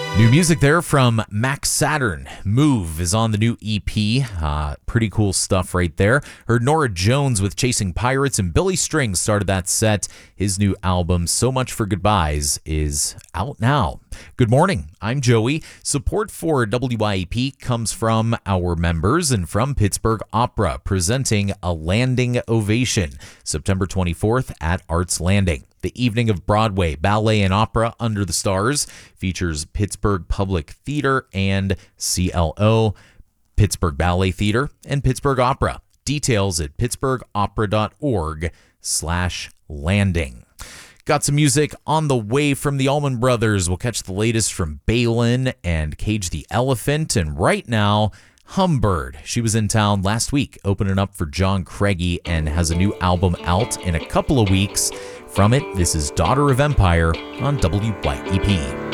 New music there from Max Saturn. Move is on the new EP. Pretty cool stuff right there. Heard Nora Jones with Chasing Pirates, and Billy Strings started that set. His new album, So Much for Goodbyes, is out now. Good morning. I'm Joey. Support for WYEP comes from our members and from Pittsburgh Opera, presenting A Landing Ovation, September 24th at Arts Landing. The evening of Broadway, ballet, and opera under the stars features Pittsburgh Public Theater and CLO, Pittsburgh Ballet Theater, and Pittsburgh Opera. Details at pittsburghopera.org/landing. Got some music on the way from the Allman Brothers. We'll catch the latest from Balin and Cage the Elephant. And right now, Humbird. She was in town last week, opening up for John Craigie, and has a new album out in a couple of weeks. From it, this is Daughter of Empire on WYEP.